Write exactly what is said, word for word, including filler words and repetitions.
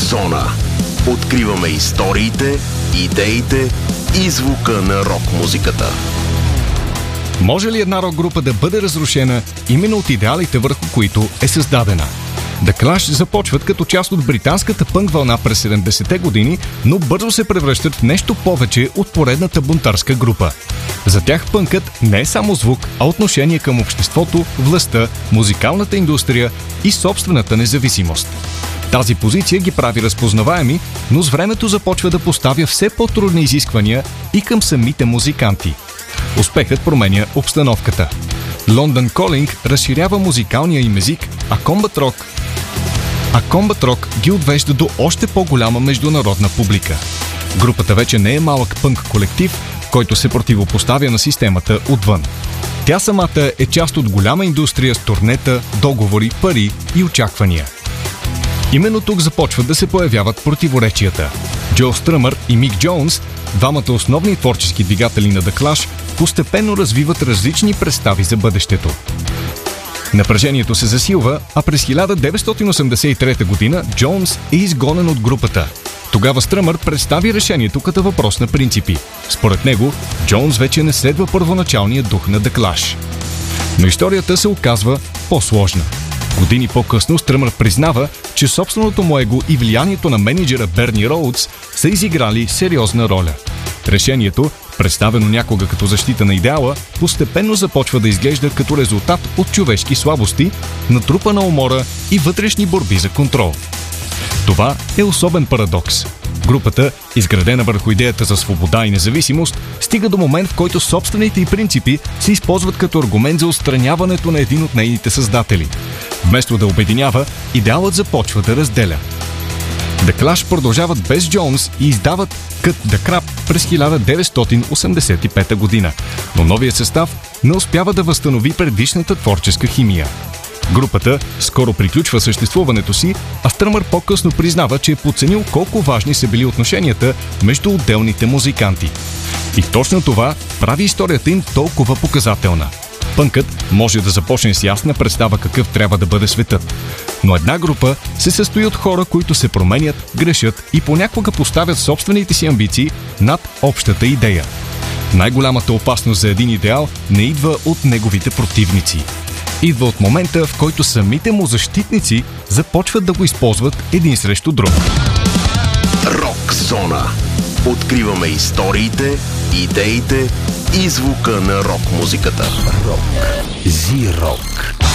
Зона. Откриваме историите, идеите и звука на рок-музиката. Може ли една рок-група да бъде разрушена именно от идеалите, върху които е създадена? The Clash започват като част от британската пънк вълна през седемдесетте години, но бързо се превръщат в нещо повече от поредната бунтарска група. За тях пънкът не е само звук, а отношение към обществото, властта, музикалната индустрия и собствената независимост. Тази позиция ги прави разпознаваеми, но с времето започва да поставя все по-трудни изисквания и към самите музиканти. Успехът променя обстановката. London Calling разширява музикалния им език, а Combat Rock, а Combat Rock ги отвежда до още по-голяма международна публика. Групата вече не е малък пънк колектив, който се противопоставя на системата отвън. Тя самата е част от голяма индустрия с турнета, договори, пари и очаквания. Именно тук започват да се появяват противоречията. Джо Стръмър и Мик Джонс, двамата основни творчески двигатели на The Clash, постепенно развиват различни представи за бъдещето. Напрежението се засилва, а през хиляда деветстотин осемдесет и трета година Джонс е изгонен от групата. Тогава Стръмър представи решението като въпрос на принципи. Според него, Джонс вече не следва първоначалния дух на The Clash. Но историята се оказва по-сложна. Години по-късно Стръмър признава, че собственото му его и влиянието на менеджера Берни Роудс са изиграли сериозна роля. Решението, представено някога като защита на идеала, постепенно започва да изглежда като резултат от човешки слабости, натрупана умора и вътрешни борби за контрол. Това е особен парадокс. Групата, изградена върху идеята за свобода и независимост, стига до момент, в който собствените й принципи се използват като аргумент за отстраняването на един от нейните създатели. Вместо да обединява, идеалът започва да разделя. The Clash продължават без Джонс и издават Cut the Crap през хиляда деветстотин осемдесет и пета година, но новият състав не успява да възстанови предишната творческа химия. Групата скоро приключва съществуването си, а Стръмър по-късно признава, че е подценил колко важни са били отношенията между отделните музиканти. И точно това прави историята им толкова показателна. Пънкът може да започне с ясна представа какъв трябва да бъде светът. Но една група се състои от хора, които се променят, грешат и понякога поставят собствените си амбиции над общата идея. Най-голямата опасност за един идеал не идва от неговите противници. Идва от момента, в който самите му защитници започват да го използват един срещу друг. Рок зона. Откриваме историите, идеите и звука на рок-музиката. Рок. Зи-рок.